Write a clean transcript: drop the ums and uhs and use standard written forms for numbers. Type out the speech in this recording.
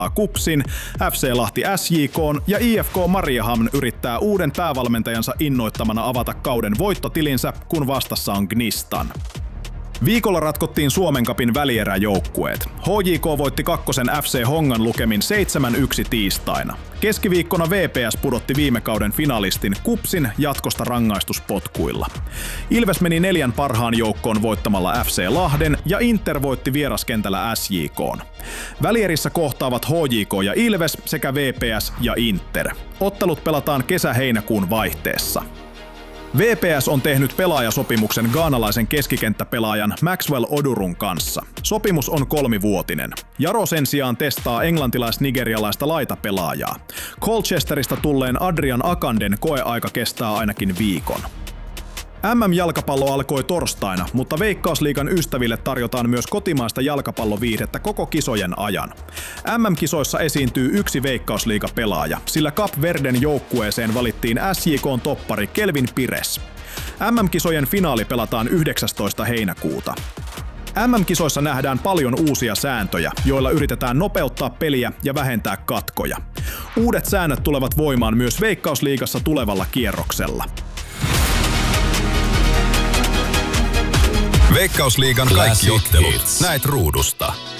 KuPSin, FC Lahti SJK:n ja IFK Mariehamn yrittää uuden päävalmentajansa innoittamana avata kauden voittotilinsä, kun vastassa on Gnistan. Viikolla ratkottiin Suomen Cupin välieräjoukkueet. HJK voitti kakkosen FC Hongan lukemin 7-1 tiistaina. Keskiviikkona VPS pudotti viime kauden finalistin KuPSin jatkosta rangaistuspotkuilla. Ilves meni 4 parhaan joukkoon voittamalla FC Lahden ja Inter voitti vieraskentällä SJK:n. Välierissä kohtaavat HJK ja Ilves sekä VPS ja Inter. Ottelut pelataan kesä-heinäkuun vaihteessa. VPS on tehnyt pelaajasopimuksen ghanalaisen keskikenttäpelaajan Maxwell Odurun kanssa. Sopimus on 3-vuotinen. Jaro sen sijaan testaa englantilais-nigerialaista laitapelaajaa. Colchesterista tulleen Adrian Akanden koeaika kestää ainakin viikon. MM-jalkapallo alkoi torstaina, mutta Veikkausliigan ystäville tarjotaan myös kotimaista jalkapalloviihdettä koko kisojen ajan. MM-kisoissa esiintyy yksi Veikkausliiga-pelaaja, sillä Cap Verden joukkueeseen valittiin SJK:n toppari Kelvin Pires. MM-kisojen finaali pelataan 19. heinäkuuta. MM-kisoissa nähdään paljon uusia sääntöjä, joilla yritetään nopeuttaa peliä ja vähentää katkoja. Uudet säännöt tulevat voimaan myös Veikkausliigassa tulevalla kierroksella. Veikkausliigan kaikki ottelut näet ruudusta.